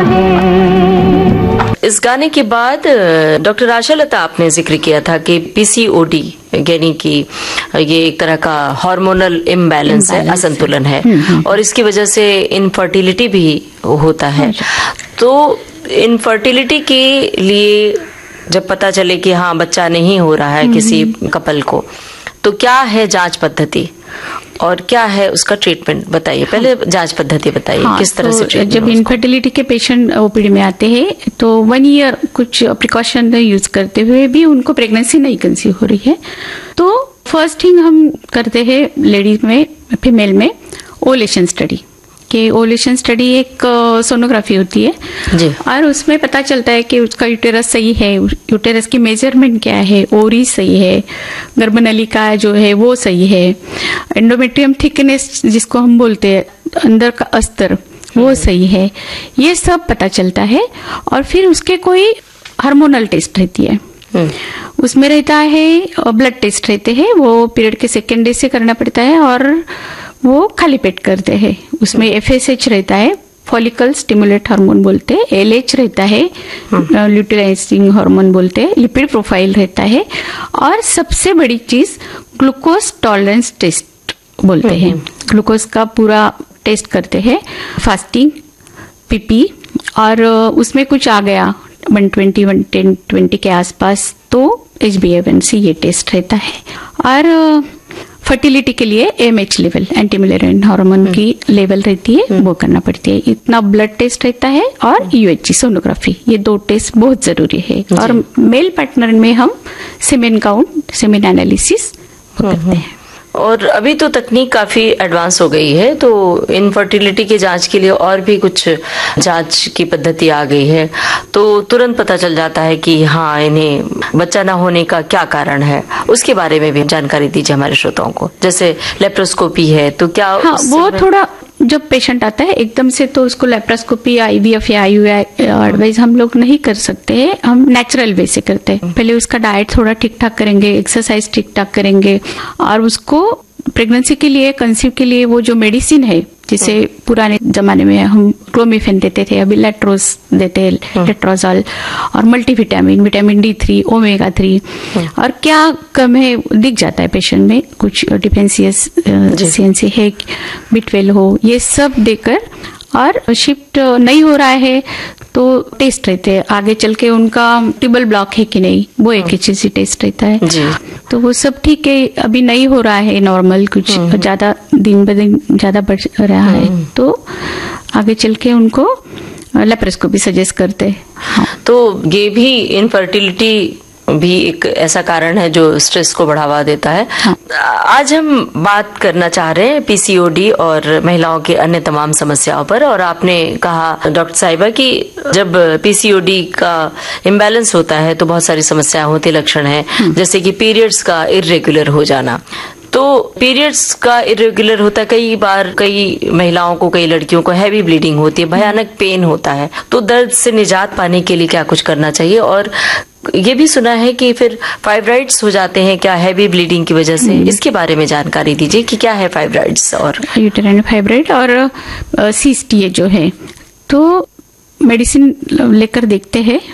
इस गाने के बाद डॉक्टर आशा लता, आपने जिक्र किया था कि पीसीओडी यानी कि ये एक तरह का हार्मोनल इम्बैलेंस है, असंतुलन है, और इसकी वजह से इनफर्टिलिटी भी होता है। तो इनफर्टिलिटी के लिए जब पता चले कि हाँ बच्चा नहीं हो रहा है किसी कपल को, तो क्या है जांच पद्धति और क्या है उसका ट्रीटमेंट, बताइए। पहले जांच पद्धति बताइए, किस तरह से ट्रीटमेंट। जब इनफर्टिलिटी के पेशेंट ओपीडी में आते हैं तो 1 ईयर कुछ प्रिकॉशन यूज करते हुए भी उनको प्रेगनेंसी नहीं कंसीव हो रही है, तो फर्स्ट थिंग हम करते हैं लेडीज में, फीमेल में ओवुलेशन स्टडी। कि ओवुलेशन स्टडी एक सोनोग्राफी होती है जी, और उसमें पता चलता है कि उसका यूटेरस सही है, यूटेरस की मेजरमेंट क्या है, ओवरी सही है, गर्भनलिका जो है वो सही है, एंडोमेट्रियम थिकनेस जिसको हम बोलते हैं अंदर का अस्तर वो सही है, ये सब पता चलता है। और फिर उसके कोई हार्मोनल टेस्ट रहती है, उसमें रहता है ब्लड टेस्ट रहते हैं, वो पीरियड के सेकेंड डे से करना पड़ता है और वो खाली पेट करते हैं। उसमें FSH रहता है, फॉलिकल स्टिमुलेट हार्मोन बोलते हैं, LH रहता है, ल्यूटिलाइजिंग हार्मोन बोलते हैं, लिपिड प्रोफाइल रहता है, और सबसे बड़ी चीज ग्लूकोज टॉलरेंस टेस्ट बोलते हैं। ग्लूकोज का पूरा टेस्ट करते हैं, फास्टिंग, PP, और उसमें कुछ आ गया 120 110 के आसपास तो HbA1c ये टेस्ट रहता है। और फर्टिलिटी के लिए AMH level, anti Mullerian hormone की लेवल रहती है, वो करना पड़ती है। इतना ब्लड टेस्ट रहता है और UHG सोनोग्राफी, ये 2 टेस्ट बहुत जरूरी है। और मेल पार्टनर में हम सेमेन काउंट, सेमेन एनालिसिस करते हैं। और अभी तो तकनीक काफी एडवांस हो गई है, तो इनफर्टिलिटी की जांच के लिए और भी कुछ जांच की पद्धति आ गई है, तो तुरंत पता चल जाता है कि हाँ इन्हें बच्चा ना होने का क्या कारण है। उसके बारे में भी जानकारी दीजिए हमारे श्रोताओं को। जैसे लेप्रोस्कोपी है तो क्या वो थोड़ा जब पेशेंट आता है एकदम से तो उसको लेप्रोस्कोपी, IVF या IUI एडवाइस हम लोग नहीं कर सकते हैं, हम नेचुरल वे से करते हैं। पहले उसका डाइट थोड़ा ठीक ठाक करेंगे, एक्सरसाइज ठीक ठाक करेंगे, और उसको प्रेगनेंसी के लिए, कंसीव के लिए वो जो मेडिसिन है, जिसे पुराने जमाने में हम क्लोमिफेन देते थे, अभी लेट्रोज देते हैं, लेट्रोजॉल, और मल्टीविटामिन, विटामिन D3, ओमेगा 3, और क्या कम है दिख जाता है पेशेंट में, कुछ डिफेंशियंसी है, B12 हो, ये सब देकर, और शिफ्ट नहीं हो रहा है तो टेस्ट रहते हैं आगे चल के उनका ट्यूबल ब्लॉक है कि नहीं, वो एक HCG टेस्ट रहता है जी। तो वो सब ठीक है, अभी नहीं हो रहा है नॉर्मल, कुछ ज्यादा दिन ब दिन ज्यादा बढ़ रहा है, तो आगे चल के उनको लेप्रोस्कोपी सजेस्ट करते हैं। हाँ। तो ये भी इनफर्टिलिटी भी एक ऐसा कारण है जो स्ट्रेस को बढ़ावा देता है। हाँ। आज हम बात करना चाह रहे हैं PCOD और महिलाओं के अन्य तमाम समस्याओं पर। और आपने कहा डॉक्टर साहिबा कि जब PCOD का इम्बैलेंस होता है तो बहुत सारी समस्याएं होती, लक्षण हैं, जैसे कि पीरियड्स का इर्रेगुलर हो जाना। तो पीरियड्स का इरेगुलर होता है, कई बार कई महिलाओं को, कई लड़कियों को हैवी ब्लीडिंग होती है, भयानक पेन होता है, तो दर्द से निजात पाने के लिए क्या कुछ करना चाहिए? और ये भी सुना है कि फिर फाइब्राइड्स हो जाते हैं क्या हैवी ब्लीडिंग की वजह से, इसके बारे में जानकारी दीजिए कि क्या है फाइब्राइड्स और यूटेराइन फाइब्राइड और CST जो है। तो मेडिसिन लेकर देखते हैं